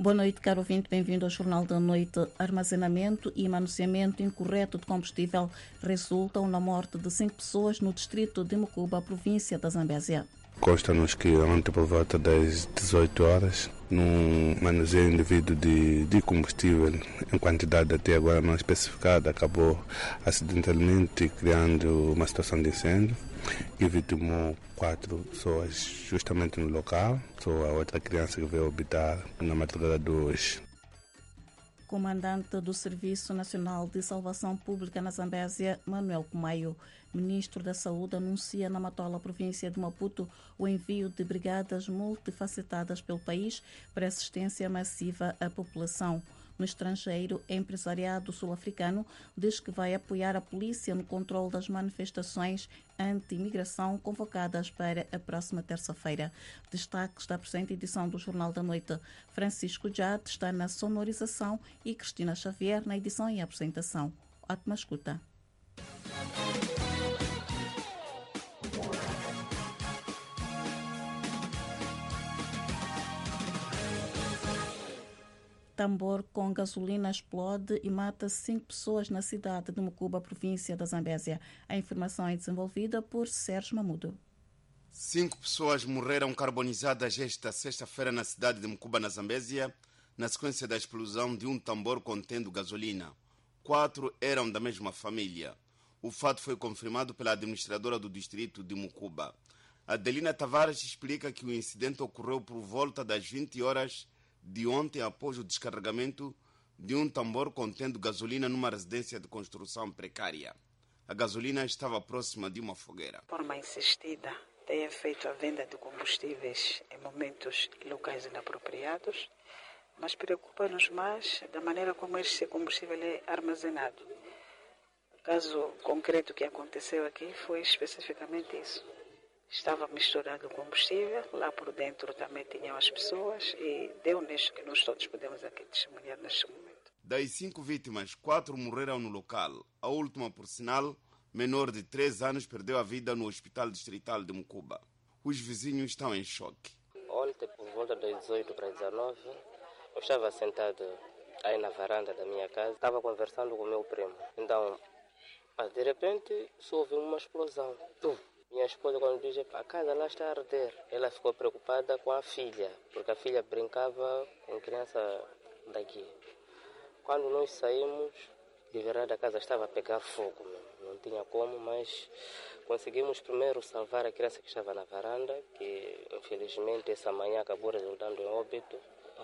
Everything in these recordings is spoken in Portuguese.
Boa noite, caro ouvinte. Bem-vindo ao Jornal da Noite. Armazenamento e manuseamento incorreto de combustível resultam na morte de 5 pessoas no distrito de Mucuba, província da Zambésia. Consta-nos que ontem, por volta das 18 horas, num manuseio indevido de combustível em quantidade até agora não especificada, acabou acidentalmente criando uma situação de incêndio que vitimou 4 pessoas justamente no local. Só a outra criança que veio habitar na madrugada de hoje. Comandante do Serviço Nacional de Salvação Pública na Zambésia, Manuel Kumayo, Ministro da Saúde, anuncia na Matola, província de Maputo, o envio de brigadas multifacetadas pelo país para assistência massiva à população. No estrangeiro, o empresariado sul-africano diz que vai apoiar a polícia no controle das manifestações anti-imigração convocadas para a próxima terça-feira. Destaques da presente edição do Jornal da Noite. Francisco Jade está na sonorização e Cristina Xavier na edição e apresentação. Ótima escuta. Tambor com gasolina explode e mata 5 pessoas na cidade de Mucuba, província da Zambésia. A informação é desenvolvida por Sérgio Mamudo. 5 pessoas morreram carbonizadas esta sexta-feira na cidade de Mucuba, na Zambésia, na sequência da explosão de um tambor contendo gasolina. 4 eram da mesma família. O fato foi confirmado pela administradora do distrito de Mucuba. Adelina Tavares explica que o incidente ocorreu por volta das 20 horas de ontem após o descarregamento de um tambor contendo gasolina numa residência de construção precária. A gasolina estava próxima de uma fogueira. De forma insistida, tem feito a venda de combustíveis em momentos locais inapropriados, mas preocupa-nos mais da maneira como esse combustível é armazenado. O caso concreto que aconteceu aqui foi especificamente isso. Estava misturado o combustível, lá por dentro também tinham as pessoas e deu nisto que nós todos podemos aqui testemunhar neste momento. Das 5 vítimas, 4 morreram no local. A última, por sinal, menor de 3 anos, perdeu a vida no Hospital Distrital de Mucuba. Os vizinhos estão em choque. Ontem, por volta das 18 para 19, eu estava sentado aí na varanda da minha casa, estava conversando com o meu primo. Então, de repente, só ouvi uma explosão. Minha esposa, quando diz a casa lá está a arder, ela ficou preocupada com a filha, porque a filha brincava com criança daqui. Quando nós saímos, de verdade a casa estava a pegar fogo. Não tinha como, mas conseguimos primeiro salvar a criança que estava na varanda, que infelizmente essa manhã acabou resultando em óbito.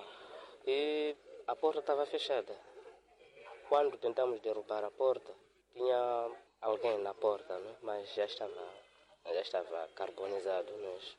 E a porta estava fechada. Quando tentamos derrubar a porta, tinha alguém na porta, né? Mas já estava carbonizado.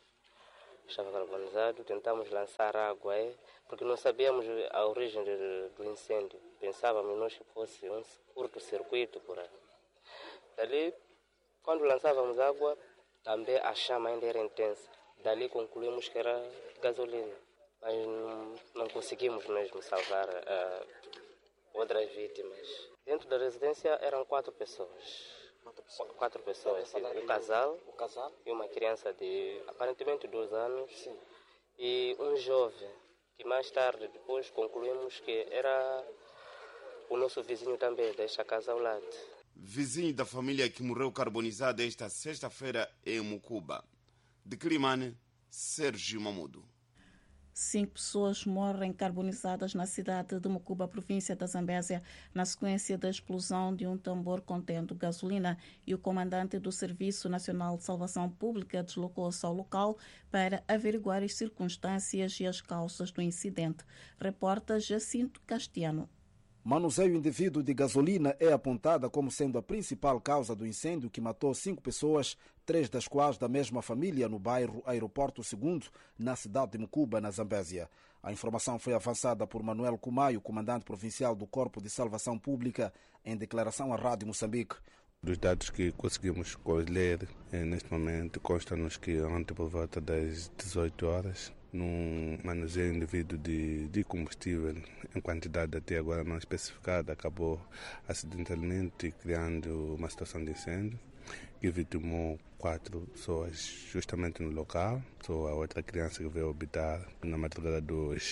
Tentamos lançar água aí, porque não sabíamos a origem do incêndio. Pensávamos nós que fosse um curto-circuito por aí. Dali, quando lançávamos água, também a chama ainda era intensa. Dali concluímos que era gasolina, mas não conseguimos mesmo salvar outras vítimas. Dentro da residência eram 4 pessoas. 4 pessoas, um casal e uma criança de aparentemente 2 anos. Sim. E um jovem, que mais tarde depois concluímos que era o nosso vizinho também, desta casa ao lado. Vizinho da família que morreu carbonizada esta sexta-feira em Mucuba. De Climane, Sérgio Mamudo. 5 pessoas morrem carbonizadas na cidade de Mucuba, província da Zambésia, na sequência da explosão de um tambor contendo gasolina, e o comandante do Serviço Nacional de Salvação Pública deslocou-se ao local para averiguar as circunstâncias e as causas do incidente. Reporta Jacinto Castiano. Manuseio indevido de gasolina é apontada como sendo a principal causa do incêndio que matou 5 pessoas, 3 das quais da mesma família no bairro Aeroporto II, na cidade de Mucuba, na Zambésia. A informação foi avançada por Manuel Kumayo, comandante provincial do Corpo de Salvação Pública, em declaração à Rádio Moçambique. Dos dados que conseguimos colher neste momento, consta-nos que ontem, por volta das 18 horas, num manuseio indevido de combustível em quantidade até agora não especificada, acabou acidentalmente criando uma situação de incêndio que vitimou 4 pessoas justamente no local. Só a outra criança que veio habitar na madrugada de hoje.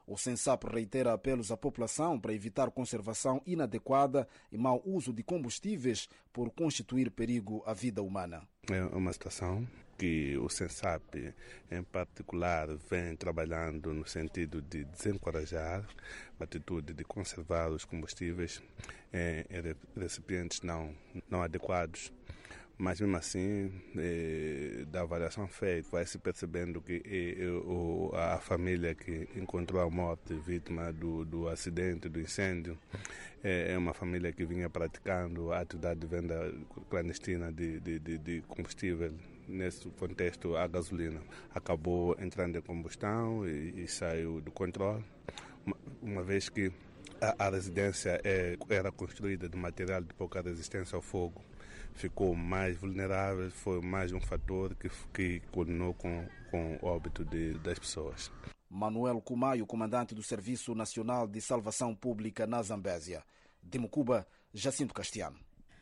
O Sensap reitera apelos à população para evitar conservação inadequada e mau uso de combustíveis por constituir perigo à vida humana. É uma situação que o Sensap, em particular, vem trabalhando no sentido de desencorajar a atitude de conservar os combustíveis em recipientes não adequados. Mas, mesmo assim, da avaliação feita, vai-se percebendo que a família que encontrou a morte vítima do acidente, do incêndio, é uma família que vinha praticando a atividade de venda clandestina de combustível. Nesse contexto, a gasolina acabou entrando em combustão e saiu do controle, uma vez que a residência era construída de material de pouca resistência ao fogo. Ficou mais vulnerável, foi mais um fator que culminou com o óbito das pessoas. Manuel Kumayo, comandante do Serviço Nacional de Salvação Pública na Zambésia. De Mucuba, Jacinto Castiano.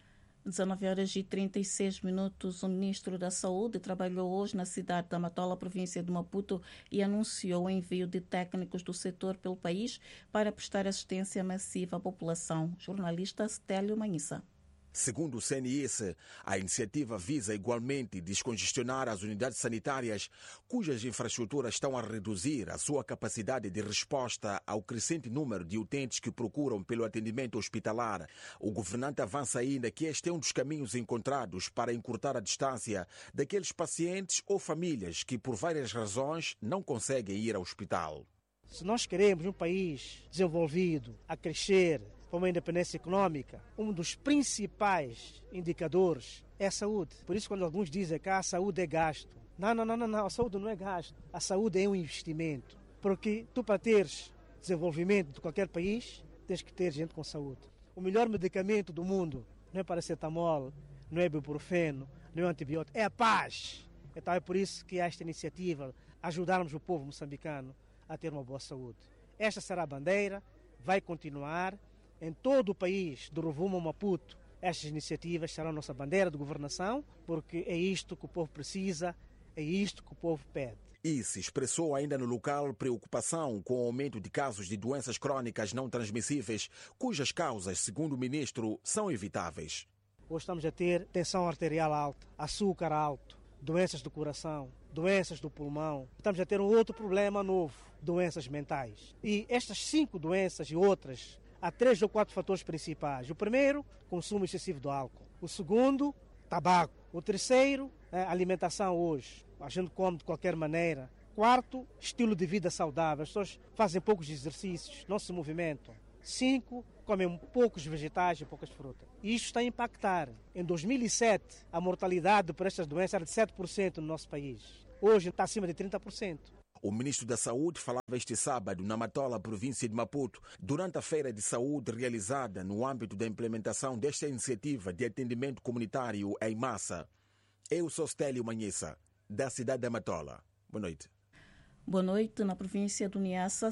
19h36. O ministro da Saúde trabalhou hoje na cidade da Matola, província de Maputo, e anunciou o envio de técnicos do setor pelo país para prestar assistência massiva à população. Jornalista Stélio Manhissa. Segundo o CNS, a iniciativa visa igualmente descongestionar as unidades sanitárias cujas infraestruturas estão a reduzir a sua capacidade de resposta ao crescente número de utentes que procuram pelo atendimento hospitalar. O governante avança ainda que este é um dos caminhos encontrados para encurtar a distância daqueles pacientes ou famílias que, por várias razões, não conseguem ir ao hospital. Se nós queremos um país desenvolvido, a crescer, para uma independência econômica, um dos principais indicadores é a saúde. Por isso, quando alguns dizem que a saúde é gasto, não, a saúde não é gasto. A saúde é um investimento. Porque tu, para teres desenvolvimento de qualquer país, tens que ter gente com saúde. O melhor medicamento do mundo não é paracetamol, não é ibuprofeno, não é antibiótico, é a paz. Então é por isso que há esta iniciativa, ajudarmos o povo moçambicano a ter uma boa saúde. Esta será a bandeira, vai continuar. Em todo o país, do Rovuma ao Maputo, estas iniciativas serão a nossa bandeira de governação, porque é isto que o povo precisa, é isto que o povo pede. E se expressou ainda no local preocupação com o aumento de casos de doenças crónicas não transmissíveis, cujas causas, segundo o ministro, são evitáveis. Hoje estamos a ter tensão arterial alta, açúcar alto, doenças do coração, doenças do pulmão. Estamos a ter um outro problema novo, doenças mentais. E estas 5 doenças e outras, há 3 ou 4 fatores principais. O primeiro, consumo excessivo do álcool. O segundo, tabaco. O terceiro, alimentação hoje. A gente come de qualquer maneira. Quarto, estilo de vida saudável. As pessoas fazem poucos exercícios, não se movimentam. 5, comem poucos vegetais e poucas frutas. E isto está a impactar. Em 2007, a mortalidade por estas doenças era de 7% no nosso país. Hoje está acima de 30%. O ministro da Saúde falava este sábado na Matola, província de Maputo, durante a feira de saúde realizada no âmbito da implementação desta iniciativa de atendimento comunitário em massa. Eu sou Stélio Manhissa, da cidade da Matola. Boa noite. Boa noite. Na província do Niassa,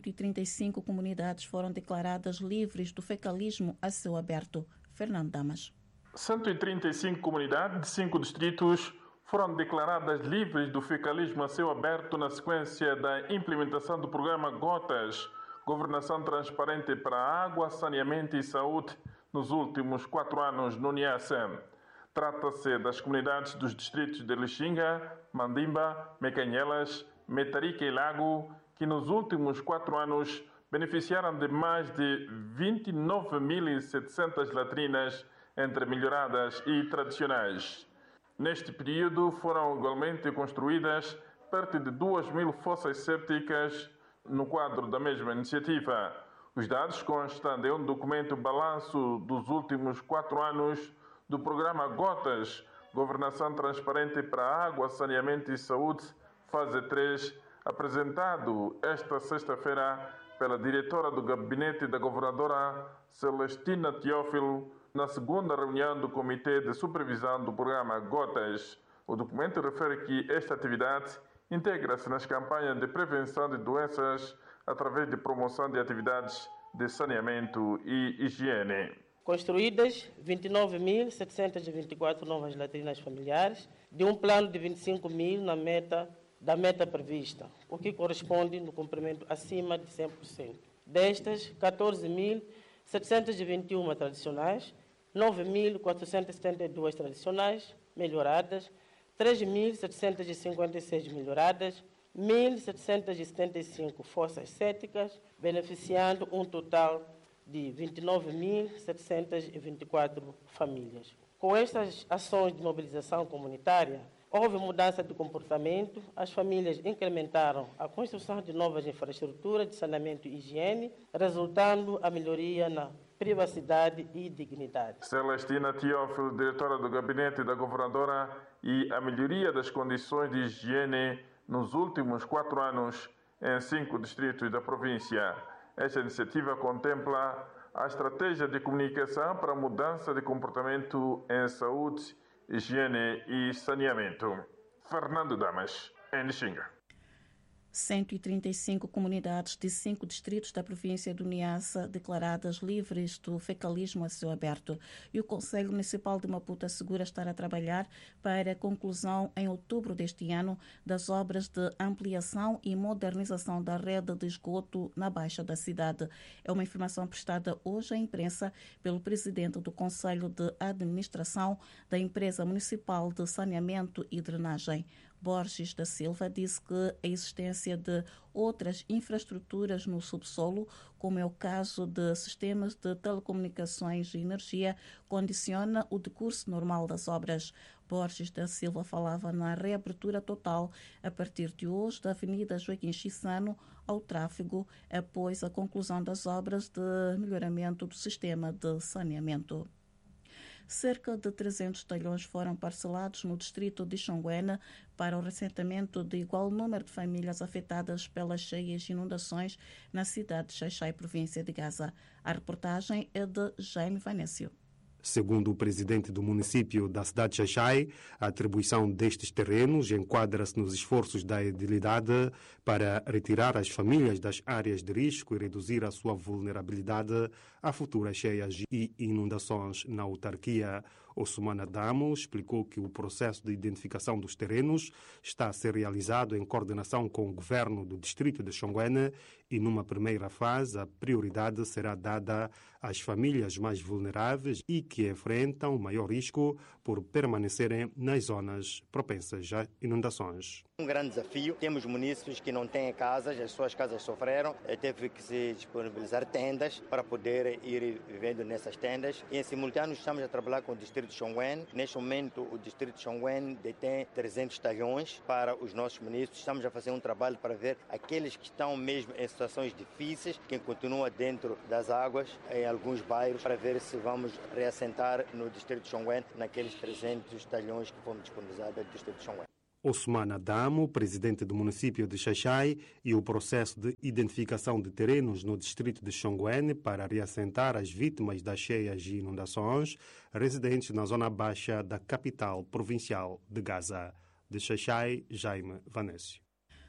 135 comunidades foram declaradas livres do fecalismo a céu aberto. Fernando Damas. 135 comunidades de 5 distritos foram declaradas livres do fecalismo a céu aberto na sequência da implementação do programa GOTAS, Governação Transparente para a Água, Saneamento e Saúde, nos últimos 4 anos no Niassa. Trata-se das comunidades dos distritos de Lixinga, Mandimba, Mecanhelas, Metarica e Lago, que nos últimos 4 anos beneficiaram de mais de 29.700 latrinas, entre melhoradas e tradicionais. Neste período foram igualmente construídas perto de 2.000 fossas sépticas no quadro da mesma iniciativa. Os dados constam de um documento balanço dos últimos 4 anos do programa GOTAS, Governação Transparente para a Água, Saneamento e Saúde, fase 3, apresentado esta sexta-feira pela diretora do gabinete da governadora Celestina Teófilo, na segunda reunião do Comitê de Supervisão do Programa GOTAS. O documento refere que esta atividade integra-se nas campanhas de prevenção de doenças através de promoção de atividades de saneamento e higiene. Construídas 29.724 novas latrinas familiares, de um plano de 25.000 na meta da meta prevista, o que corresponde no cumprimento acima de 100%. Destas, 14.721 tradicionais, 9.472 tradicionais melhoradas, 3.756 melhoradas, 1.775 fossas céticas, beneficiando um total de 29.724 famílias. Com estas ações de mobilização comunitária, houve mudança de comportamento, as famílias incrementaram a construção de novas infraestruturas de saneamento e higiene, resultando a melhoria na privacidade e dignidade. Celestina Teófilo, diretora do gabinete da governadora, e a melhoria das condições de higiene nos últimos 4 anos em 5 distritos da província. Esta iniciativa contempla a estratégia de comunicação para a mudança de comportamento em saúde, higiene e saneamento. Fernando Damas, em Xinga. 135 comunidades de 5 distritos da província do Niassa declaradas livres do fecalismo a céu aberto. E o Conselho Municipal de Maputo assegura estar a trabalhar para a conclusão em outubro deste ano das obras de ampliação e modernização da rede de esgoto na Baixa da cidade. É uma informação prestada hoje à imprensa pelo presidente do Conselho de Administração da Empresa Municipal de Saneamento e Drenagem. Borges da Silva disse que a existência de outras infraestruturas no subsolo, como é o caso de sistemas de telecomunicações e energia, condiciona o decurso normal das obras. Borges da Silva falava na reabertura total, a partir de hoje, da Avenida Joaquim Chissano ao tráfego, após a conclusão das obras de melhoramento do sistema de saneamento. Cerca de 300 talhões foram parcelados no distrito de Xonguena para o reassentamento de igual número de famílias afetadas pelas cheias e inundações na cidade de Xai-Xai, província de Gaza. A reportagem é de Jaime Vanécio. Segundo o presidente do município da cidade de Xai-Xai, a atribuição destes terrenos enquadra-se nos esforços da edilidade para retirar as famílias das áreas de risco e reduzir a sua vulnerabilidade a futuras cheias e inundações na autarquia. Ousmane Adamo explicou que o processo de identificação dos terrenos está a ser realizado em coordenação com o governo do distrito de Xonguena e, numa primeira fase, a prioridade será dada às famílias mais vulneráveis e que enfrentam o maior risco por permanecerem nas zonas propensas a inundações. Um grande desafio. Temos munícipes que não têm casas, as suas casas sofreram, teve que se disponibilizar tendas para poder ir vivendo nessas tendas. E, em simultâneo, estamos a trabalhar com o distrito de Xonguena. Neste momento, o distrito de Xonguena detém 300 talhões para os nossos munícipes. Estamos a fazer um trabalho para ver aqueles que estão mesmo em situações difíceis, que continuam dentro das águas, em alguns bairros, para ver se vamos reassentar no distrito de Xonguena, naqueles 300 talhões que foram disponibilizados no distrito de Xonguena. Ousmane Adamo, presidente do município de Xai-Xai, e o processo de identificação de terrenos no distrito de Xonguene para reassentar as vítimas das cheias e inundações residentes na zona baixa da capital provincial de Gaza. De Xai-Xai, Jaime Vanécio.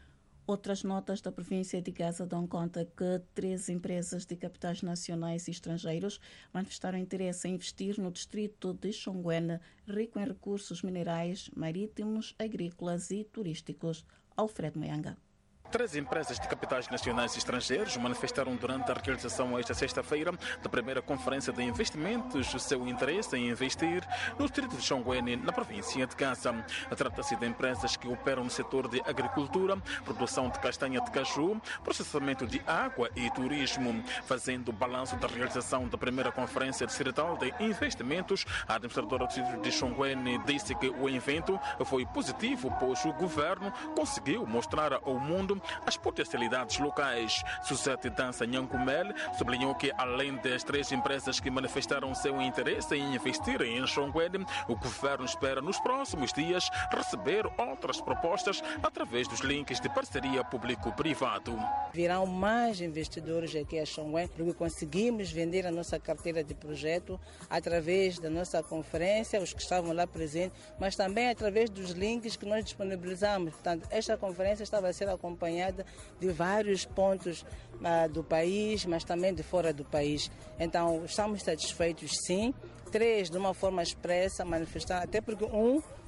Outras notas da província de Gaza dão conta que 3 empresas de capitais nacionais e estrangeiros manifestaram interesse em investir no distrito de Xonguena, rico em recursos minerais, marítimos, agrícolas e turísticos. Alfredo Moyanga. 3 empresas de capitais nacionais e estrangeiros manifestaram durante a realização esta sexta-feira da primeira conferência de investimentos o seu interesse em investir no distrito de Xonguene, na província de Gaza. Trata-se de empresas que operam no setor de agricultura, produção de castanha de caju, processamento de água e turismo. Fazendo o balanço da realização da primeira conferência distrital de investimentos, a administradora do distrito de Xonguene disse que o evento foi positivo, pois o governo conseguiu mostrar ao mundo as potencialidades locais. Suzete Dança Nhancumel sublinhou que, além das 3 empresas que manifestaram seu interesse em investir em Xonguene, o governo espera nos próximos dias receber outras propostas através dos links de parceria público-privado. Virão mais investidores aqui a Xonguene, porque conseguimos vender a nossa carteira de projeto através da nossa conferência, os que estavam lá presentes, mas também através dos links que nós disponibilizamos. Portanto, esta conferência estava a ser acompanhada de vários pontos do país, mas também de fora do país. Então, estamos satisfeitos, sim. 3, de uma forma expressa, manifestaram, até porque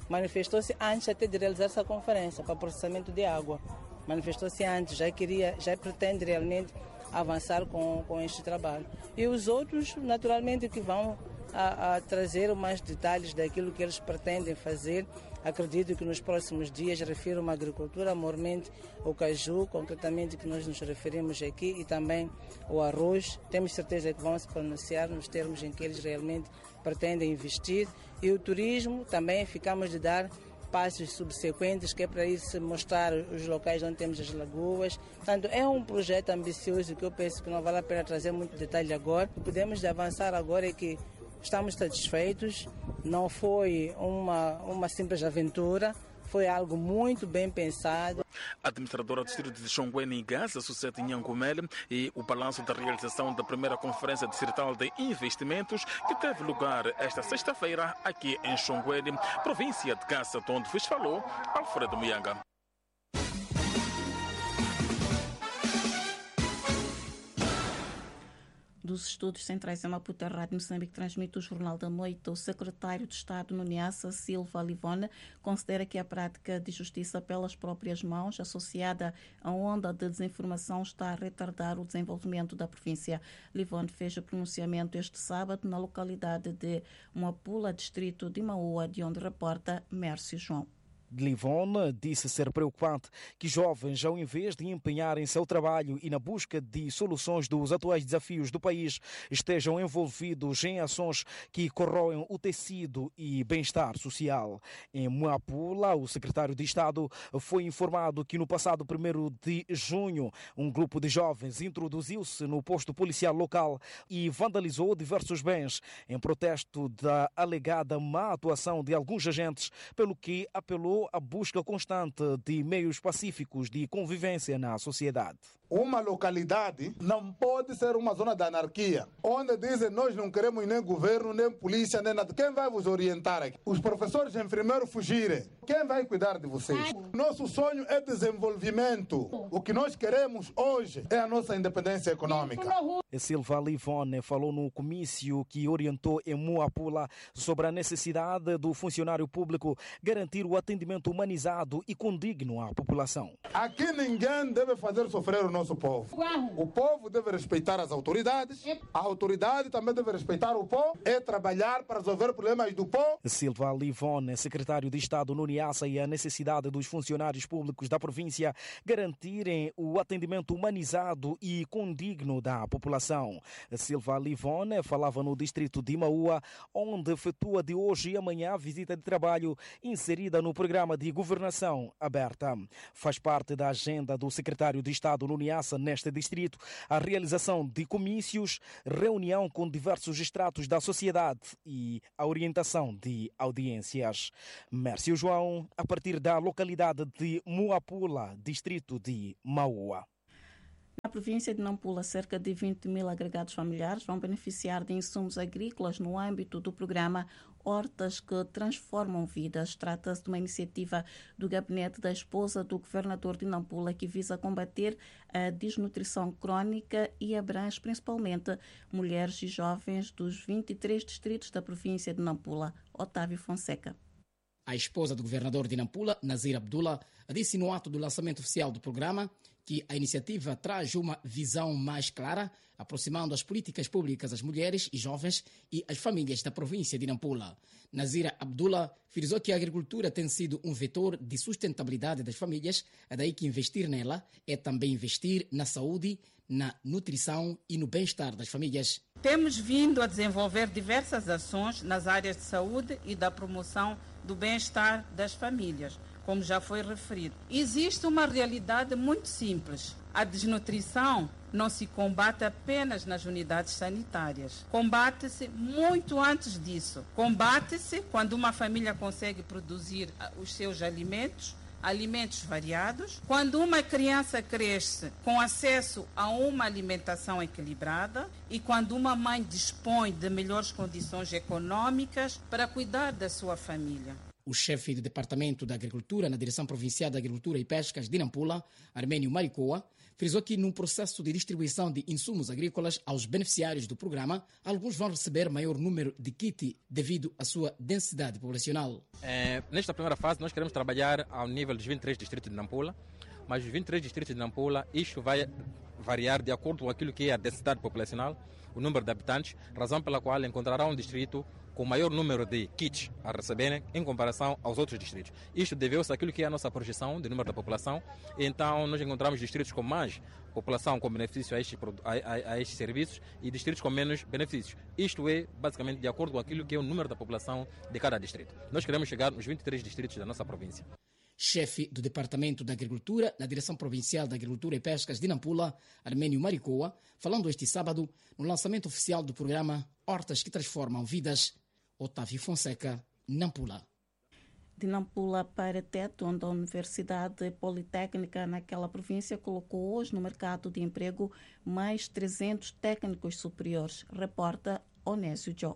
manifestou-se antes até de realizar essa conferência para processamento de água. Manifestou-se antes, já pretende realmente avançar com este trabalho. E os outros, naturalmente, que vão a trazer mais detalhes daquilo que eles pretendem fazer. Acredito que nos próximos dias, refiro uma agricultura, mormente o caju, concretamente que nós nos referimos aqui, e também o arroz. Temos certeza que vão se pronunciar nos termos em que eles realmente pretendem investir. E o turismo, também ficamos de dar passos subsequentes, que é para isso mostrar os locais onde temos as lagoas. Portanto, é um projeto ambicioso que eu penso que não vale a pena trazer muito detalhe agora. O que podemos avançar agora é que estamos satisfeitos, não foi uma simples aventura, foi algo muito bem pensado. A administradora do distrito de Xonguene em Gaza, Sucete Nhangumele, e o balanço da realização da primeira conferência distrital de investimentos que teve lugar esta sexta-feira aqui em Xonguene, província de Gaza, de onde vos falou Alfredo Mianga. Dos Estudos Centrais em Maputo, a Rádio Moçambique transmite o Jornal da Noite. O secretário de Estado no Niassa, Silva Livone, considera que a prática de justiça pelas próprias mãos, associada à onda de desinformação, está a retardar o desenvolvimento da província. Livone fez o pronunciamento este sábado na localidade de Moapula, distrito de Maua, de onde reporta Mércio João. Livone disse ser preocupante que jovens, ao invés de empenharem seu trabalho e na busca de soluções dos atuais desafios do país, estejam envolvidos em ações que corroem o tecido e bem-estar social. Em Moapula, o secretário de Estado foi informado que no passado 1º de junho, um grupo de jovens introduziu-se no posto policial local e vandalizou diversos bens em protesto da alegada má atuação de alguns agentes, pelo que apelou a busca constante de meios pacíficos de convivência na sociedade. Uma localidade não pode ser uma zona de anarquia, onde dizem nós não queremos nem governo, nem polícia, nem nada. Quem vai vos orientar aqui? Os professores enfermeiros fugirem. Quem vai cuidar de vocês? Nosso sonho é desenvolvimento. O que nós queremos hoje é a nossa independência econômica. Silva Livone falou no comício que orientou em Moapula sobre a necessidade do funcionário público garantir o atendimento humanizado e condigno à população. Aqui ninguém deve fazer sofrer o nosso povo. O povo deve respeitar as autoridades, a autoridade também deve respeitar o povo e trabalhar para resolver problemas do povo. Silva Livone, secretário de Estado no Niassa, e a necessidade dos funcionários públicos da província garantirem o atendimento humanizado e condigno da população. Silva Livone falava no distrito de Maua, onde efetua de hoje e amanhã visita de trabalho inserida no programa de governação aberta. Faz parte da agenda do secretário de Estado no Niassa, neste distrito, a realização de comícios, reunião com diversos estratos da sociedade e a orientação de audiências. Mércio João, a partir da localidade de Moapula, distrito de Maua. Na província de Nampula, cerca de 20 mil agregados familiares vão beneficiar de insumos agrícolas no âmbito do programa Hortas que Transformam Vidas. Trata-se de uma iniciativa do gabinete da esposa do governador de Nampula que visa combater a desnutrição crónica e abrange principalmente mulheres e jovens dos 23 distritos da província de Nampula. Otávio Fonseca. A esposa do governador de Nampula, Nazir Abdullah, disse no ato do lançamento oficial do programa que a iniciativa traz uma visão mais clara, aproximando as políticas públicas às mulheres e jovens e às famílias da província de Nampula. Nazir Abdullah frisou que a agricultura tem sido um vetor de sustentabilidade das famílias, é daí que investir nela é também investir na saúde, na nutrição e no bem-estar das famílias. Temos vindo a desenvolver diversas ações nas áreas de saúde e da promoção do bem-estar das famílias, como já foi referido. Existe uma realidade muito simples. A desnutrição não se combate apenas nas unidades sanitárias. Combate-se muito antes disso. Combate-se quando uma família consegue produzir os seus alimentos variados, quando uma criança cresce com acesso a uma alimentação equilibrada e quando uma mãe dispõe de melhores condições econômicas para cuidar da sua família. O chefe do Departamento da Agricultura na Direção Provincial da Agricultura e Pescas de Nampula, Armênio Maricoa, frisou que no processo de distribuição de insumos agrícolas aos beneficiários do programa, alguns vão receber maior número de kit devido à sua densidade populacional. Nesta primeira fase, nós queremos trabalhar ao nível dos 23 distritos de Nampula, mas os 23 distritos de Nampula, isto vai variar de acordo com aquilo que é a densidade populacional, o número de habitantes, razão pela qual encontrará um distrito com maior número de kits a receberem em comparação aos outros distritos. Isto deveu-se àquilo que é a nossa projeção de número da população, então nós encontramos distritos com mais população com benefício a estes serviços e distritos com menos benefícios. Isto é basicamente de acordo com aquilo que é o número da população de cada distrito. Nós queremos chegar nos 23 distritos da nossa província. Chefe do Departamento da Agricultura na Direção Provincial da Agricultura e Pescas de Nampula, Armênio Maricoa, falando este sábado no lançamento oficial do programa Hortas que Transformam Vidas, Otávio Fonseca, Nampula. De Nampula para Tete, onde a Universidade Politécnica naquela província colocou hoje no mercado de emprego mais 300 técnicos superiores, reporta Onésio Jô.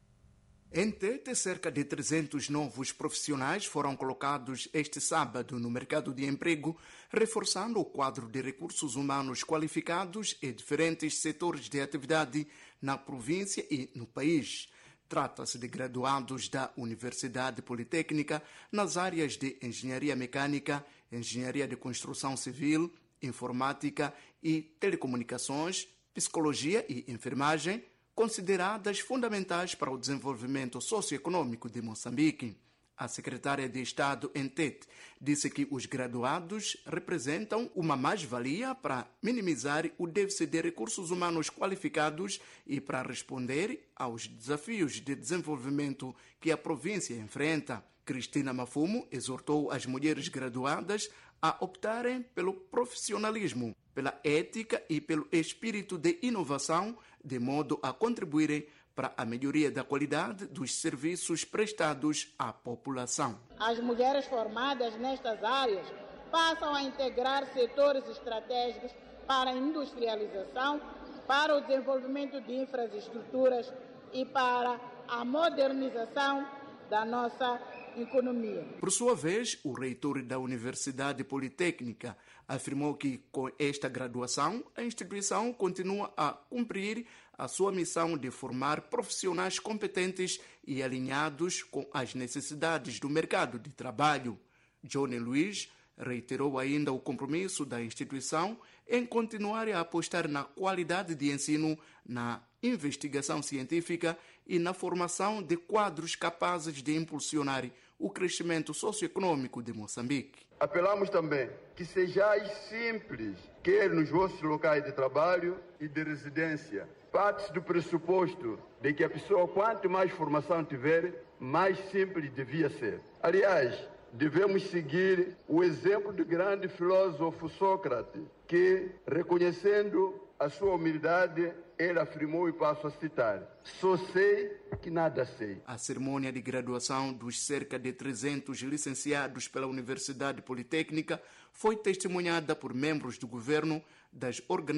Em Tete, cerca de 300 novos profissionais foram colocados este sábado no mercado de emprego, reforçando o quadro de recursos humanos qualificados em diferentes setores de atividade na província e no país. Trata-se de graduados da Universidade Politécnica nas áreas de Engenharia Mecânica, Engenharia de Construção Civil, Informática e Telecomunicações, Psicologia e Enfermagem, consideradas fundamentais para o desenvolvimento socioeconômico de Moçambique. A secretária de Estado em Tete disse que os graduados representam uma mais-valia para minimizar o déficit de recursos humanos qualificados e para responder aos desafios de desenvolvimento que a província enfrenta. Cristina Mafumo exortou as mulheres graduadas a optarem pelo profissionalismo, pela ética e pelo espírito de inovação, de modo a contribuírem para a melhoria da qualidade dos serviços prestados à população. As mulheres formadas nestas áreas passam a integrar setores estratégicos para a industrialização, para o desenvolvimento de infraestruturas e para a modernização da nossa economia. Por sua vez, o reitor da Universidade Politécnica afirmou que, com esta graduação, a instituição continua a cumprir a sua missão de formar profissionais competentes e alinhados com as necessidades do mercado de trabalho. Johnny Luiz reiterou ainda o compromisso da instituição em continuar a apostar na qualidade de ensino, na investigação científica e na formação de quadros capazes de impulsionar o crescimento socioeconômico de Moçambique. Apelamos também que sejais simples, quer nos vossos locais de trabalho e de residência. Parte do pressuposto de que a pessoa, quanto mais formação tiver, mais simples devia ser. Aliás, devemos seguir o exemplo do grande filósofo Sócrates, que, reconhecendo a sua humildade, ele afirmou, e passo a citar: só sei que nada sei. A cerimônia de graduação dos cerca de 300 licenciados pela Universidade Politécnica foi testemunhada por membros do governo, das organizações